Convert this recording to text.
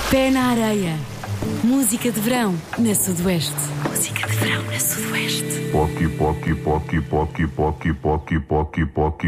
Pé na areia. Música de verão na Sudoeste. Música de verão na Sudoeste. Pocky, pocky, pocky, pocky, pocky, pocky, pocky, pocky.